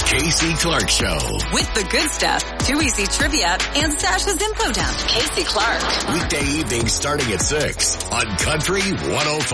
Casey Clark Show. With the good stuff, 2EC Trivia, and Sasha's Info Dump. Casey Clark. Weekday evenings starting at 6 on Country 105.